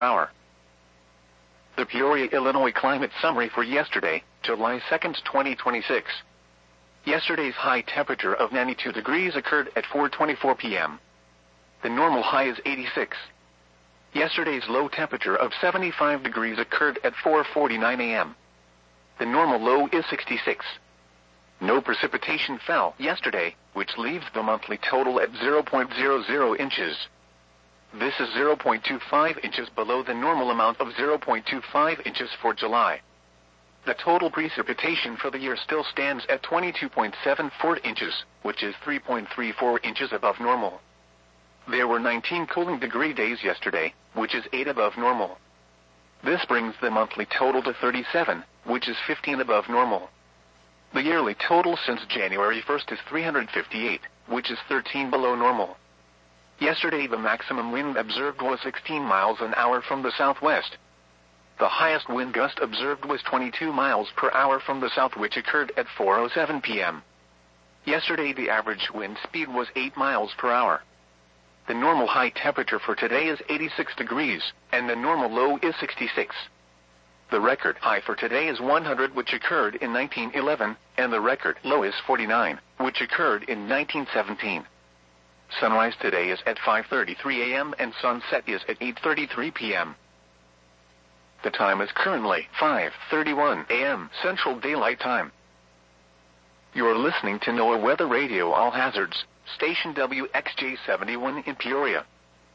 hour. The Peoria, Illinois climate summary for yesterday, July 2nd, 2026. Yesterday's high temperature of 92 degrees occurred at 4:24 p.m. The normal high is 86. Yesterday's low temperature of 75 degrees occurred at 4:49 a.m. The normal low is 66. No precipitation fell yesterday, which leaves the monthly total at 0.00 inches. This is 0.25 inches below the normal amount of 0.25 inches for July. The total precipitation for the year still stands at 22.74 inches, which is 3.34 inches above normal. There were 19 cooling degree days yesterday, which is 8 above normal. This brings the monthly total to 37, which is 15 above normal. The yearly total since January 1st is 358, which is 13 below normal. Yesterday the maximum wind observed was 16 miles an hour from the southwest. The highest wind gust observed was 22 miles per hour from the south, which occurred at 4:07 p.m. Yesterday the average wind speed was 8 miles per hour. The normal high temperature for today is 86 degrees, and the normal low is 66. The record high for today is 100, which occurred in 1911, and the record low is 49, which occurred in 1917. Sunrise today is at 5:33 a.m. and sunset is at 8:33 p.m. The time is currently 5:31 a.m. Central Daylight Time. You're listening to NOAA Weather Radio All Hazards, station WXJ71 in Peoria.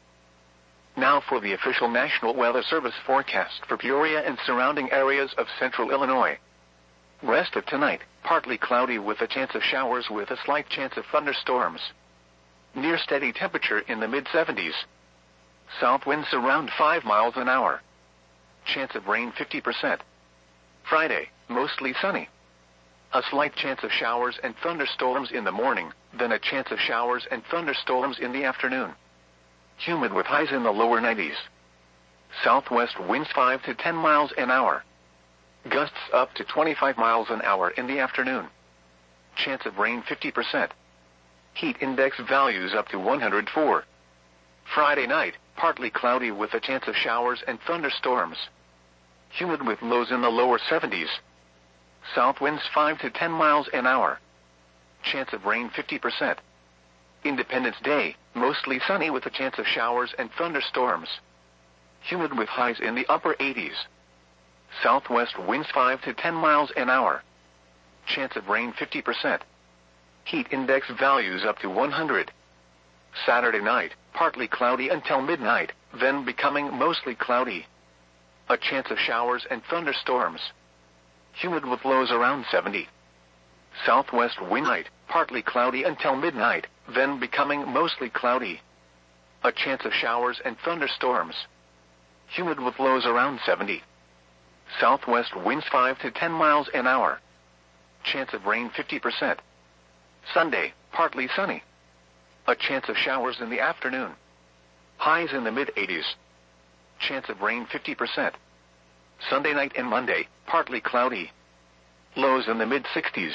Now for the official National Weather Service forecast for Peoria and surrounding areas of central Illinois. Rest of tonight, partly cloudy with a chance of showers with a slight chance of thunderstorms. Near steady temperature in the mid-70s. South winds around 5 miles an hour. Chance of rain 50%. Friday, mostly sunny. A slight chance of showers and thunderstorms in the morning, then a chance of showers and thunderstorms in the afternoon. Humid with highs in the lower 90s. Southwest winds 5 to 10 miles an hour. Gusts up to 25 miles an hour in the afternoon. Chance of rain 50%. Heat index values up to 104. Friday night, partly cloudy with a chance of showers and thunderstorms. Humid with lows in the lower 70s. South winds 5 to 10 miles an hour. Chance of rain 50%. Independence Day, mostly sunny with a chance of showers and thunderstorms. Humid with highs in the upper 80s. Southwest winds 5 to 10 miles an hour. Chance of rain 50%. Heat index values up to 100. Saturday night, partly cloudy until midnight, then becoming mostly cloudy. A chance of showers and thunderstorms. Humid with lows around 70. Southwest wind night, partly cloudy until midnight, then becoming mostly cloudy. A chance of showers and thunderstorms. Humid with lows around 70. Southwest winds 5 to 10 miles an hour. Chance of rain 50%. Sunday, partly sunny. A chance of showers in the afternoon. Highs in the mid-80s. Chance of rain 50%. Sunday night and Monday, partly cloudy. Lows in the mid-60s.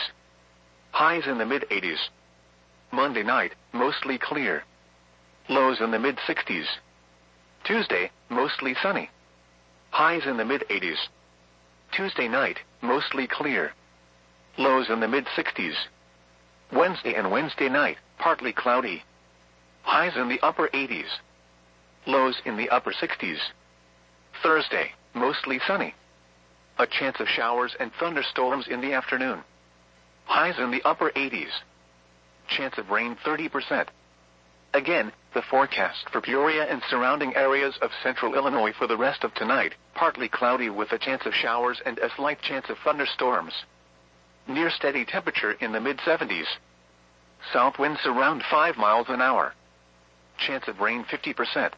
Highs in the mid-80s. Monday night, mostly clear. Lows in the mid-60s. Tuesday, mostly sunny. Highs in the mid-80s. Tuesday night, mostly clear. Lows in the mid-60s. Wednesday and Wednesday night, partly cloudy. Highs in the upper 80s. Lows in the upper 60s. Thursday, mostly sunny. A chance of showers and thunderstorms in the afternoon. Highs in the upper 80s. Chance of rain 30%. Again, the forecast for Peoria and surrounding areas of central Illinois for the rest of tonight, partly cloudy with a chance of showers and a slight chance of thunderstorms. Near steady temperature in the mid-70s. South winds around 5 miles an hour. Chance of rain 50%.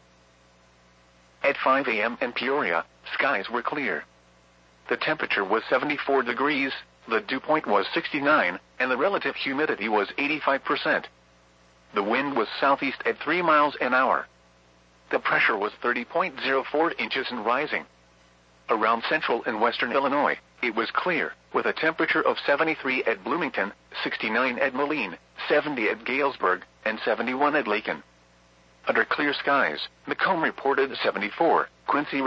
At 5 a.m. in Peoria, skies were clear. The temperature was 74 degrees, the dew point was 69, and the relative humidity was 85%. The wind was southeast at 3 miles an hour. The pressure was 30.04 inches and rising. Around central and western Illinois, it was clear, with a temperature of 73 at Bloomington, 69 at Moline, 70 at Galesburg, and 71 at Lakin. Under clear skies, Macomb reported 74, Quincy